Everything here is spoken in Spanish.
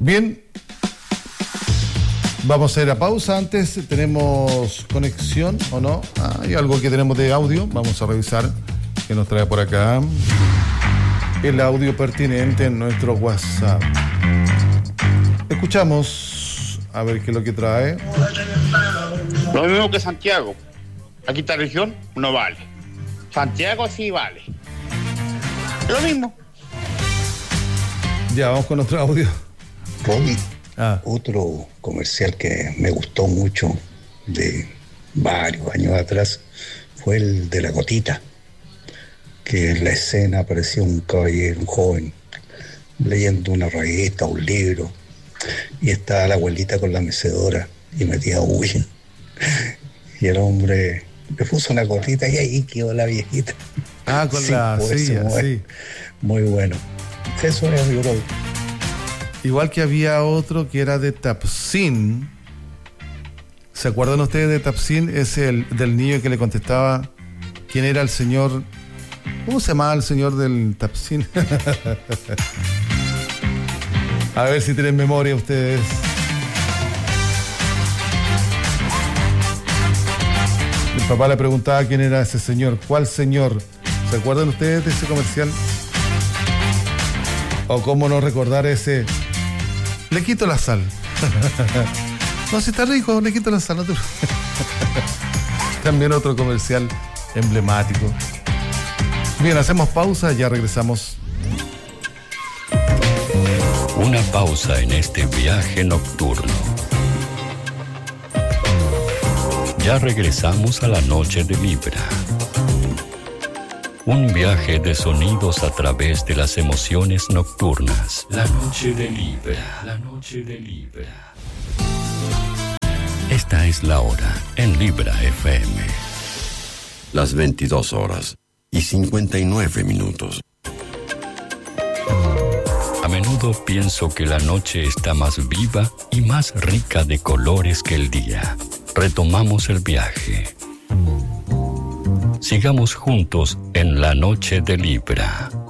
Bien, vamos a ir a pausa. Antes, ¿tenemos conexión o no? Hay algo que tenemos de audio. Vamos a revisar qué nos trae por acá. El audio pertinente en nuestro WhatsApp. Escuchamos a ver qué es lo que trae. Lo mismo que Santiago. Aquí esta región no vale. Santiago sí vale. Lo mismo. Ya, vamos con otro audio. Romy, otro comercial que me gustó mucho de varios años atrás fue el de la gotita, que en la escena aparecía un caballero, un joven, leyendo una revista, un libro, y estaba la abuelita con la mecedora y metía bulla. Y el hombre le puso una gotita y ahí quedó la viejita. Con la silla, sí. Muy bueno. Eso es mi brother. Igual que había otro que era de Tapsin. ¿Se acuerdan ustedes de Tapsin? Es el del niño que le contestaba quién era el señor. ¿Cómo se llamaba el señor del Tapsin? A ver si tienen memoria ustedes. El papá le preguntaba quién era ese señor. ¿Cuál señor? ¿Se acuerdan ustedes de ese comercial? O cómo no recordar ese. Le quito la sal. No, si está rico, le quito la sal. No te... También otro comercial emblemático. Bien, hacemos pausa, ya regresamos. Una pausa en este viaje nocturno. Ya regresamos a la noche de Libra. Un viaje de sonidos a través de las emociones nocturnas. La noche de Libra. La noche de Libra. Esta es la hora en Libra FM. Las 22 horas y 59 minutos. A menudo pienso que la noche está más viva y más rica de colores que el día. Retomamos el viaje. Sigamos juntos en la noche de Libra.